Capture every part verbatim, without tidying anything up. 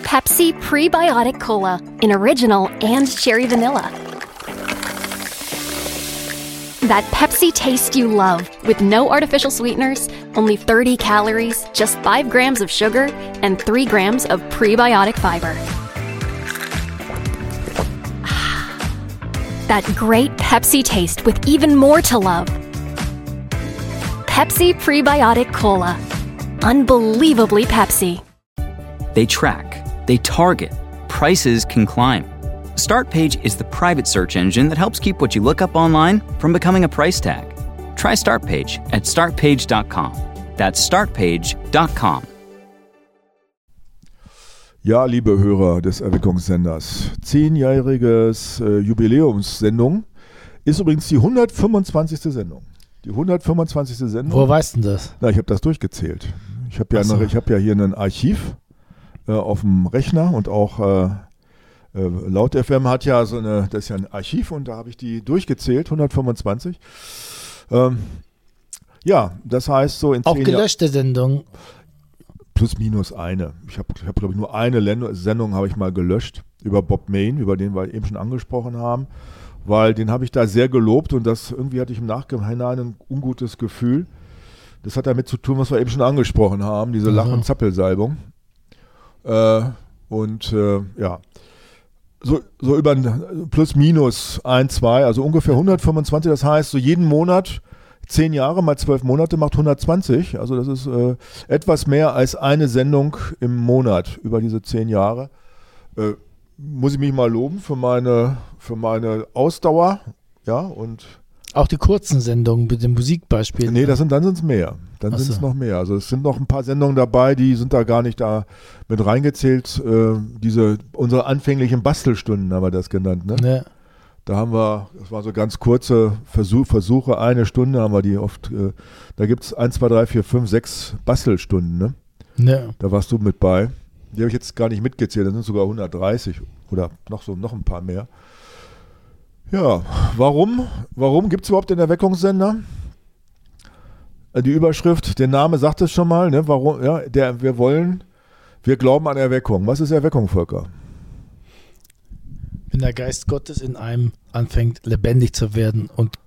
Pepsi Prebiotic Cola in original and cherry vanilla. That Pepsi taste you love with no artificial sweeteners, only thirty calories, just five grams of sugar, and three grams of prebiotic fiber. That great Pepsi taste with even more to love. Pepsi Prebiotic Cola. Unbelievably Pepsi. They track, they target, prices can climb. Startpage is the private search engine that helps keep what you look up online from becoming a price tag. Try Startpage at startpage dot com. That's startpage dot com. Ja, liebe Hörer des Erweckungssenders, zehnjähriges äh, Jubiläumssendung ist übrigens die hundertfünfundzwanzigste Sendung. Die hundertfünfundzwanzigste Sendung. Wo weißt du das? Na, ich habe das durchgezählt. Ich habe ja, so. hab ja hier ein Archiv äh, auf dem Rechner und auch äh, äh, Laut F M hat ja so eine, das ist ja ein Archiv und da habe ich die durchgezählt, hundertfünfundzwanzig. Ähm, ja, das heißt so in auch zehn gelöschte Jahr- Sendungen. Plus minus eine. Ich habe, ich hab, glaube ich, nur eine Lend- Sendung habe ich mal gelöscht über Bob Main, über den wir eben schon angesprochen haben, weil den habe ich da sehr gelobt und das irgendwie hatte ich im Nachhinein ein ungutes Gefühl. Das hat damit zu tun, was wir eben schon angesprochen haben, diese Lach- und Zappelsalbung. Äh, und äh, ja, so, so über plus minus ein, zwei, also ungefähr hundertfünfundzwanzig, das heißt so jeden Monat zehn Jahre mal zwölf Monate macht hundertzwanzig, also das ist äh, etwas mehr als eine Sendung im Monat über diese zehn Jahre. Äh, muss ich mich mal loben für meine, für meine Ausdauer, ja, und auch die kurzen Sendungen mit den Musikbeispielen. Nee, das sind, dann sind es mehr. Dann Ach sind es so. noch mehr. Also es sind noch ein paar Sendungen dabei, die sind da gar nicht da mit reingezählt. Äh, diese, unsere anfänglichen Bastelstunden haben wir das genannt, ne? Ja. Da haben wir, das waren so ganz kurze Versuch, Versuche, eine Stunde haben wir die oft, äh, da gibt es eins, zwei, drei, vier, fünf, sechs Bastelstunden, ne? Ja. Da warst du mit bei. Die habe ich jetzt gar nicht mitgezählt, das sind sogar hundertdreißig oder noch so noch ein paar mehr. Ja, warum? Warum gibt es überhaupt den Erweckungssender? Die Überschrift, der Name sagt es schon mal, ne? Warum? Ja, der, wir wollen, wir glauben an Erweckung. Was ist Erweckung, Volker? Wenn der Geist Gottes in einem anfängt, lebendig zu werden und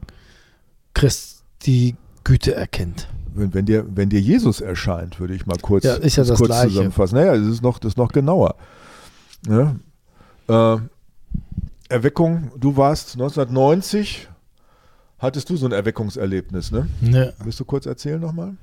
Christi Güte erkennt. Wenn, wenn, dir, wenn dir Jesus erscheint, würde ich mal kurz, ja, ist ja das kurz Gleiche. zusammenfassen. Naja, das ist noch, das ist noch genauer. Ne? Äh, Erweckung, du warst neunzehnhundertneunzig, hattest du so ein Erweckungserlebnis, ne? Ja. Willst du kurz erzählen nochmal?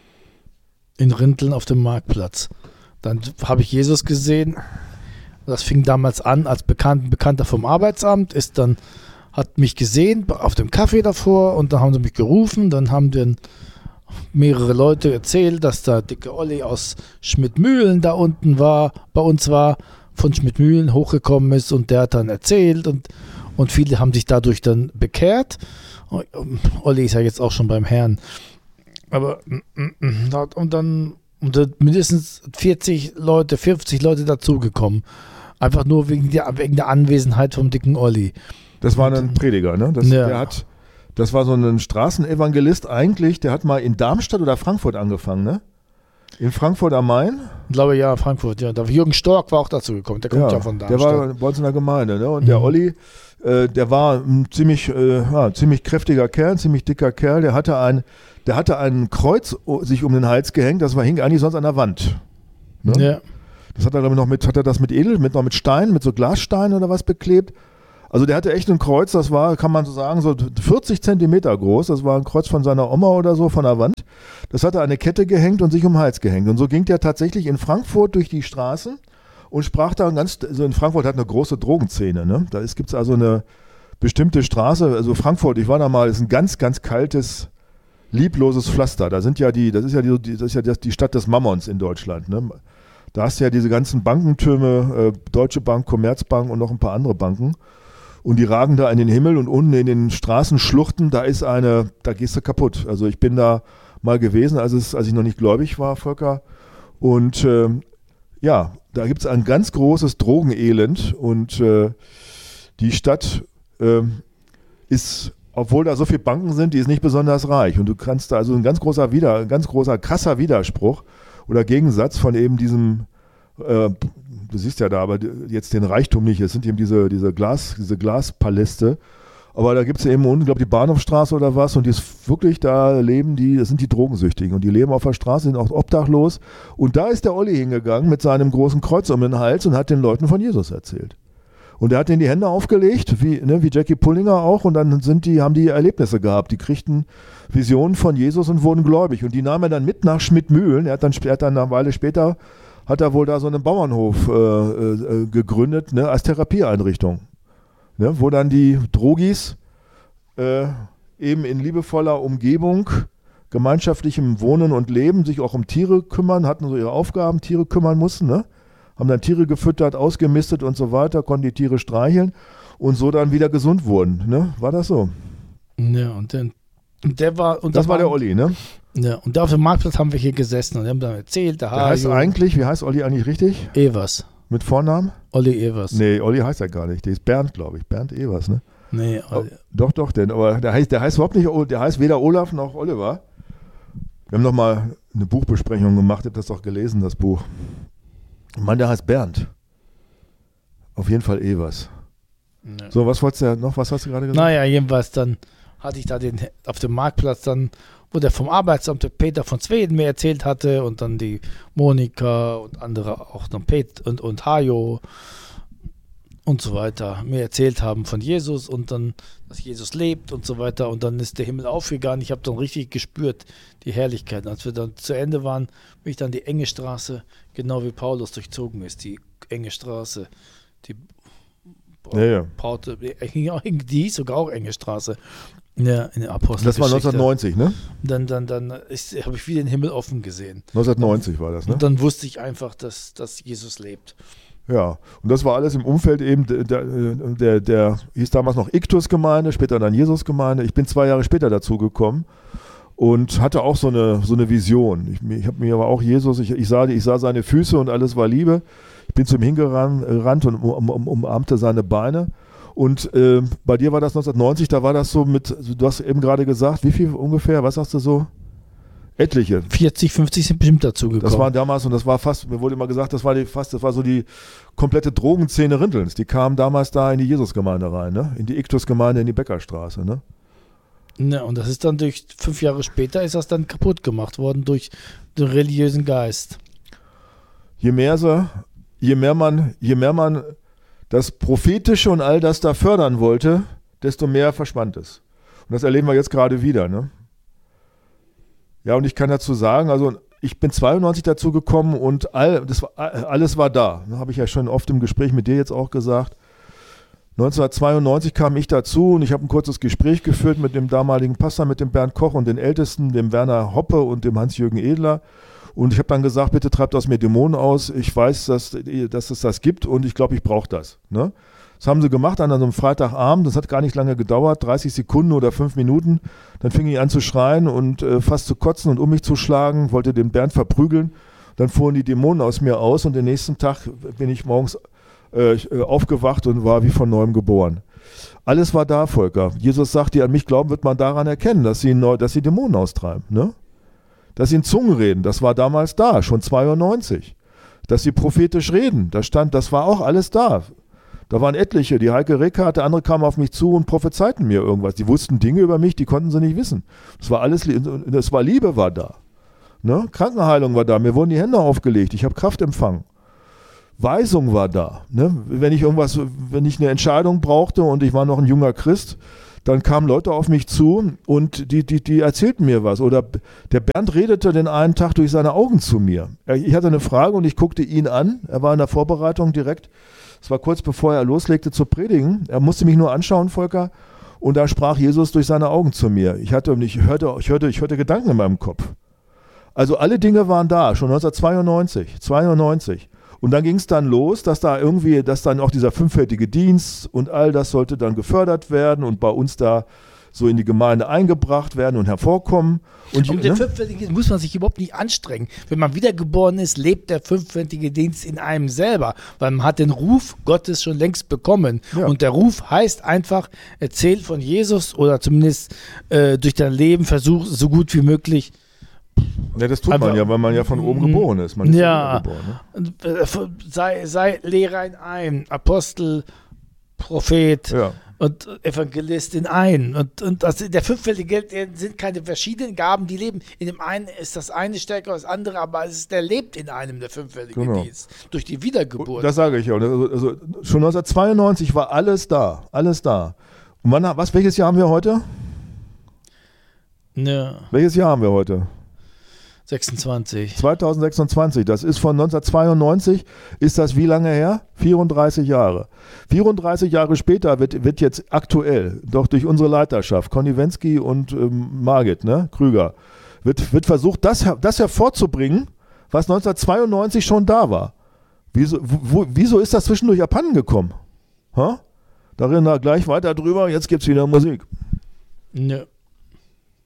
In Rinteln auf dem Marktplatz. Dann habe ich Jesus gesehen. Das fing damals an als Bekannt, Bekannter vom Arbeitsamt, ist dann, hat mich gesehen auf dem Kaffee davor und dann haben sie mich gerufen, dann haben dann mehrere Leute erzählt, dass da dicke Olli aus Schmidtmühlen da unten war, bei uns war, von Schmidtmühlen hochgekommen ist und der hat dann erzählt und, und viele haben sich dadurch dann bekehrt. Olli ist ja jetzt auch schon beim Herrn. Aber und dann und mindestens vierzig Leute, fünfzig Leute dazugekommen. Einfach nur wegen der, wegen der Anwesenheit vom dicken Olli. Das war ein Prediger, ne? Das, ja. der hat, das war so ein Straßenevangelist eigentlich, der hat mal in Darmstadt oder Frankfurt angefangen, ne? In Frankfurt am Main? Ich glaube ja, Frankfurt, ja. Da Jürgen Stork war auch dazu gekommen, der kommt ja, ja von Darmstadt. Der war bei uns in der Gemeinde, ne? Und mhm. der Olli, äh, der war ein ziemlich, äh, ja, ziemlich kräftiger Kerl, ein ziemlich dicker Kerl, der hatte ein, der hatte ein Kreuz sich um den Hals gehängt, das war, hing eigentlich sonst an der Wand. Ne? Ja. Das hat er, glaube ich, noch mit, hat er das mit Edel, mit, noch mit Stein, mit so Glassteinen oder was beklebt. Also der hatte echt ein Kreuz, das war, kann man so sagen, so vierzig Zentimeter groß. Das war ein Kreuz von seiner Oma oder so, von der Wand. Das hat er an eine Kette gehängt und sich um den Hals gehängt. Und so ging der tatsächlich in Frankfurt durch die Straßen und sprach da ganz, also in Frankfurt hat eine große Drogenszene, ne? Da gibt es also eine bestimmte Straße, also Frankfurt, ich war da mal, ist ein ganz, ganz kaltes, liebloses Pflaster. Da sind ja die, das ist ja die, das ist ja die Stadt des Mammons in Deutschland, ne? Da hast du ja diese ganzen Bankentürme, äh, Deutsche Bank, Commerzbank und noch ein paar andere Banken. Und die ragen da in den Himmel und unten in den Straßenschluchten, da ist eine, da gehst du kaputt. Also ich bin da mal gewesen, als, es, als ich noch nicht gläubig war, Volker. Und äh, ja, da gibt es ein ganz großes Drogenelend und äh, die Stadt äh, ist, obwohl da so viele Banken sind, die ist nicht besonders reich. Und du kannst da also ein ganz großer, Wider, ein ganz großer, krasser Widerspruch oder Gegensatz von eben diesem äh, du siehst ja da aber jetzt den Reichtum nicht, es sind eben diese, diese, Glas, diese Glaspaläste, aber da gibt es eben unten, glaube ich, die Bahnhofstraße oder was und die ist wirklich, da leben die, das sind die Drogensüchtigen und die leben auf der Straße, sind auch obdachlos und da ist der Olli hingegangen mit seinem großen Kreuz um den Hals und hat den Leuten von Jesus erzählt. Und er hat denen die Hände aufgelegt, wie, ne, wie Jackie Pullinger auch, und dann sind die, haben die Erlebnisse gehabt. Die kriegten Visionen von Jesus und wurden gläubig. Und die nahm er dann mit nach Schmidtmühlen. Er hat dann, er hat dann eine Weile später, hat er wohl da so einen Bauernhof äh, äh, gegründet, ne, als Therapieeinrichtung. Ne, wo dann die Drogis äh, eben in liebevoller Umgebung, gemeinschaftlichem Wohnen und Leben, sich auch um Tiere kümmern, hatten so ihre Aufgaben, Tiere kümmern mussten, ne? Haben dann Tiere gefüttert, ausgemistet und so weiter, konnten die Tiere streicheln und so dann wieder gesund wurden. Ne? War das so? Ja, und, dann, und der war... Und das war waren, der Olli, ne? Ja, und da auf dem Marktplatz haben wir hier gesessen und haben dann erzählt, der, der heißt eigentlich, wie heißt Olli eigentlich richtig? Evers. Mit Vornamen? Olli Evers. Nee, Olli heißt er gar nicht. Der ist Bernd, glaube ich. Bernd Evers, ne? Nee, Olli. Oh, doch, doch, denn, aber der heißt, der heißt überhaupt nicht, der heißt weder Olaf noch Oliver. Wir haben noch mal eine Buchbesprechung gemacht, ihr habt das doch gelesen, das Buch. Ich meine, der heißt Bernd. Auf jeden Fall Evers. Ja. So, was wolltest du noch? Was hast du gerade gesagt? Naja, jedenfalls dann hatte ich da den auf dem Marktplatz dann, wo der vom Arbeitsamt der Peter von Zweden mir erzählt hatte und dann die Monika und andere auch noch Pet und, und Hajo und so weiter mir erzählt haben von Jesus und dann, dass Jesus lebt und so weiter und dann ist der Himmel aufgegangen. Ich habe dann richtig gespürt, die Herrlichkeit. Als wir dann zu Ende waren, bin ich dann die enge Straße, genau wie Paulus durchzogen ist, die enge Straße, die ja, ja. Paute, die hieß sogar auch enge Straße. Ja, in der Apostel. Das war neunzehnhundertneunzig, ne? Dann, dann, dann habe ich wie den Himmel offen gesehen. neunzehnhundertneunzig war das, ne? Und dann wusste ich einfach, dass, dass Jesus lebt. Ja, und das war alles im Umfeld eben, der, der, der, der hieß damals noch Iktus-Gemeinde, später dann Jesus-Gemeinde. Ich bin zwei Jahre später dazu gekommen und hatte auch so eine, so eine Vision. Ich, ich habe mir aber auch Jesus, ich, ich, sah, ich sah seine Füße und alles war Liebe. Ich bin zu ihm hingerannt und um, um, umarmte seine Beine. Und äh, bei dir war das neunzehnhundertneunzig, da war das so mit, du hast eben gerade gesagt, wie viel ungefähr, was sagst du so? Etliche. vierzig, fünfzig sind bestimmt dazu gekommen. Das war damals, und das war fast, mir wurde immer gesagt, das war die, fast, das war so die komplette Drogenszene Rintelns. Die kamen damals da in die Jesusgemeinde rein, ne? In die Iktusgemeinde, in die Bäckerstraße, ne? Ja, und das ist dann durch, fünf Jahre später ist das dann kaputt gemacht worden durch den religiösen Geist. Je mehr so, je mehr man, je mehr man das Prophetische und all das da fördern wollte, desto mehr verschwand es. Und das erleben wir jetzt gerade wieder, ne? Ja, und ich kann dazu sagen, also ich bin zweiundneunzig dazu gekommen und all, das war, alles war da. Das habe ich ja schon oft im Gespräch mit dir jetzt auch gesagt. neunzehnhundertzweiundneunzig kam ich dazu und ich habe ein kurzes Gespräch geführt mit dem damaligen Pastor, mit dem Bernd Koch und den Ältesten, dem Werner Hoppe und dem Hans-Jürgen Edler. Und ich habe dann gesagt, bitte treibt aus mir Dämonen aus. Ich weiß, dass, dass es das gibt und ich glaube, ich brauche das. Ne? Das haben sie gemacht an einem Freitagabend. Das hat gar nicht lange gedauert, dreißig Sekunden oder fünf Minuten. Dann fing ich an zu schreien und äh, fast zu kotzen und um mich zu schlagen, wollte den Bernd verprügeln. Dann fuhren die Dämonen aus mir aus und den nächsten Tag bin ich morgens äh, aufgewacht und war wie von neuem geboren. Alles war da, Volker. Jesus sagt, die an mich glauben, wird man daran erkennen, dass sie, neu, dass sie Dämonen austreiben. Ne? Dass sie in Zungen reden, das war damals da, schon zweiundneunzig. Dass sie prophetisch reden, das stand, das war auch alles da. Da waren etliche, die Heike Reckart, der andere kam auf mich zu und prophezeiten mir irgendwas. Die wussten Dinge über mich, die konnten sie nicht wissen. Das war alles, das war Liebe war da. Ne? Krankenheilung war da, mir wurden die Hände aufgelegt, ich habe Kraft empfangen. Weisung war da. Ne? Wenn ich irgendwas, wenn ich eine Entscheidung brauchte und ich war noch ein junger Christ, dann kamen Leute auf mich zu und die, die, die erzählten mir was. Oder der Bernd redete den einen Tag durch seine Augen zu mir. Ich hatte eine Frage und ich guckte ihn an. Er war in der Vorbereitung direkt. Es war kurz bevor er loslegte zu predigen. Er musste mich nur anschauen, Volker. Und da sprach Jesus durch seine Augen zu mir. Ich hatte, ich hörte, ich hörte, ich hörte Gedanken in meinem Kopf. Also alle Dinge waren da, schon neunzehnhundertzweiundneunzig, zweiundneunzig. Und dann ging es dann los, dass da irgendwie, dass dann auch dieser fünffältige Dienst und all das sollte dann gefördert werden und bei uns da so in die Gemeinde eingebracht werden und hervorkommen. Und um den fünffältigen Dienst muss man sich überhaupt nicht anstrengen. Wenn man wiedergeboren ist, lebt der fünffältige Dienst in einem selber, weil man hat den Ruf Gottes schon längst bekommen. Ja. Und der Ruf heißt einfach, erzähl von Jesus oder zumindest äh, durch dein Leben versuch so gut wie möglich Ja, das tut Einfach- man ja, weil man ja von oben geboren ist. Man ist Ja. von oben geboren, ne? Und, äh, sei, sei Lehrer in einem, Apostel, Prophet Ja. und Evangelist in einem. Und, und das, der fünffältige sind keine verschiedenen Gaben, die leben. In dem einen ist das eine stärker als das andere, aber es ist, der lebt in einem, der fünffällige Genau. Dienst. Durch die Wiedergeburt. Das sage ich ja. Also, also schon neunzehnhundertzweiundneunzig war alles da. Alles da. Und wann, was, welches Jahr haben wir heute? Ja, Welches Jahr haben wir heute? sechsundzwanzig. zweitausendsechsundzwanzig. Das ist von neunzehnhundertzweiundneunzig. Ist das wie lange her? vierunddreißig Jahre. vierunddreißig Jahre später wird, wird jetzt aktuell, doch durch unsere Leiterschaft, Conny Wensky und ähm, Margit, ne, Krüger, wird, wird versucht, das, her- das hervorzubringen, was neunzehnhundertzweiundneunzig schon da war. Wieso, wo, wieso ist das zwischendurch abhanden gekommen? Ha? Da reden wir gleich weiter drüber. Jetzt gibt es wieder Musik. Ja.